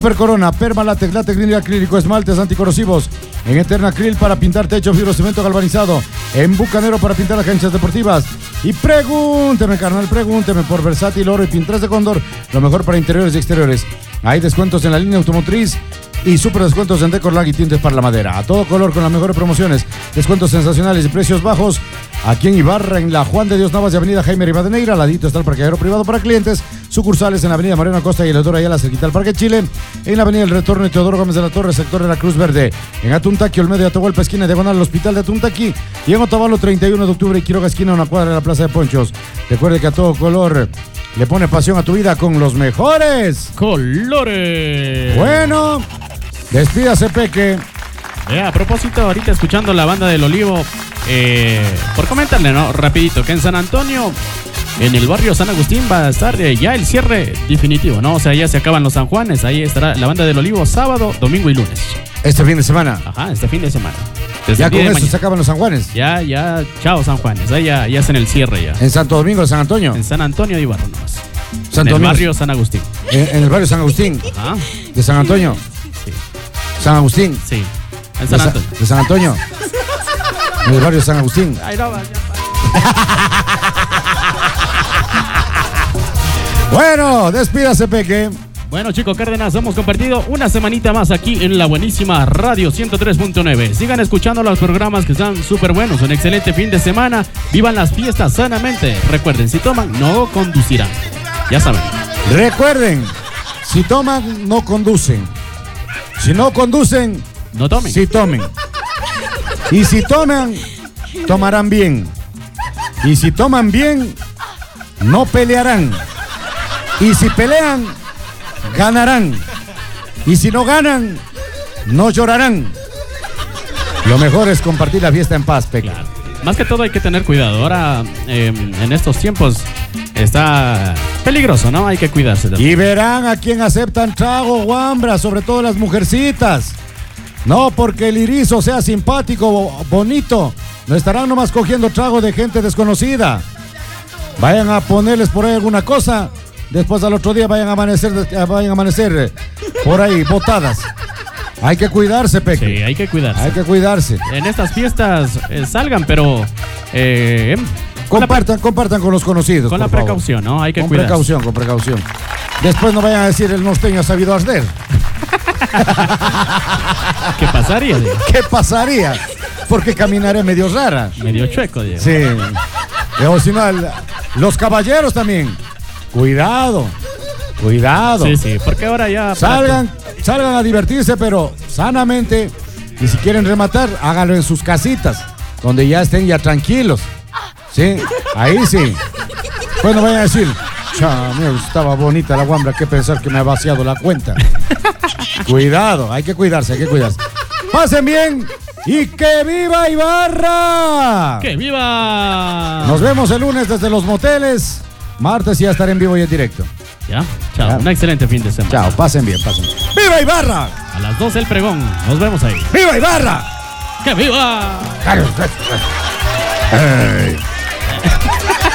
Corona, Permalátex, látex vinil acrílico, esmaltes anticorrosivos. En Eternacryl para pintar techo, fibrocemento galvanizado. En Bucanero para pintar las canchas deportivas. Y pregúnteme, carnal, pregúnteme por Versátil Oro y Pinturas de Cóndor. Lo mejor para interiores y exteriores. Hay descuentos en la línea automotriz y super descuentos en Decorlag y tintes para la madera. A todo color con las mejores promociones. Descuentos sensacionales y precios bajos. Aquí en Ibarra, en la Juan de Dios Navas y Avenida Jaime Rivadeneira. Al ladito está el parqueadero privado para clientes. Sucursales en la Avenida Mariano Acosta y Eleodoro Ayala, cerquita al Parque Chile. En la Avenida El Retorno y Teodoro Gómez de la Torre, sector de la Cruz Verde. En Atuntaqui, Olmedo y Atahualpa, esquina diagonal al Hospital de Atuntaqui. Y en Otavalo, 31 de octubre y Quiroga, esquina, una cuadra de la Plaza de Ponchos. Recuerde que a todo color le pone pasión a tu vida con los mejores colores. Bueno, despídase, Peque. A propósito, ahorita escuchando la Banda del Olivo, por comentarle, ¿no? Rapidito, que en San Antonio, en el barrio San Agustín, va a estar ya el cierre definitivo, ¿no? O sea, ya se acaban los San Juanes. Ahí estará la Banda del Olivo sábado, domingo y lunes. Este fin de semana. Ajá, este fin de semana. Ya con eso se acaban los San Juanes. Ya, chao San Juanes. Ahí ya hacen el cierre ya. ¿En Santo Domingo de San Antonio? En San Antonio de Ibarra nomás. En el barrio San Agustín. En el barrio San Agustín. Ajá. ¿De San Antonio? Sí. ¿San Agustín? Sí. En San Antonio. ¿De San Antonio? En el barrio San Agustín. Ay, no, ya. Bueno, despídase, Peque. Bueno, chicos Cárdenas, hemos compartido una semanita más aquí en la buenísima Radio 103.9. Sigan escuchando los programas que están súper buenos. Un excelente fin de semana. Vivan las fiestas sanamente. Recuerden, si toman, no conducirán. Ya saben. Recuerden, si toman, no conducen. Si no conducen, no tomen. Si tomen. Y si toman, tomarán bien. Y si toman bien, no pelearán. Y si pelean, ganarán. Y si no ganan, no llorarán. Lo mejor es compartir la fiesta en paz, Peque. Claro. Más que todo hay que tener cuidado. Ahora, en estos tiempos, está peligroso, ¿no? Hay que cuidarse. Y verán a quién aceptan trago, guambra, sobre todo las mujercitas. No porque el irizo sea simpático, bonito, no estarán nomás cogiendo trago de gente desconocida. Vayan a ponerles por ahí alguna cosa. Después al otro día vayan a amanecer por ahí botadas. Hay que cuidarse, Peque. Sí, hay que cuidarse. Hay que cuidarse. En estas fiestas salgan, pero compartan con los conocidos. Con la precaución, ¿no? Hay que cuidarse. Con precaución. Después no vayan a decir el norteño ha sabido arder. ¿Qué pasaría, Diego? ¿Qué pasaría? Porque caminaré medio rara. Medio chueco, Diego. Sí. O si no, los caballeros también. Cuidado. Sí, porque ahora ya... Salgan a divertirse, pero sanamente. Y si quieren rematar, háganlo en sus casitas, donde ya estén ya tranquilos. Sí, ahí sí. Bueno, vayan a decir, estaba bonita la guambra, que pensar que me ha vaciado la cuenta. Cuidado, hay que cuidarse. Pasen bien y ¡que viva Ibarra! ¡Que viva! Nos vemos el lunes desde los moteles. Martes ya estaré en vivo y en directo. Ya, chao. Ya. Un excelente fin de semana. Chao, pasen bien. ¡Viva Ibarra! A las 12 el pregón. Nos vemos ahí. ¡Viva Ibarra! ¡Que viva! Hey.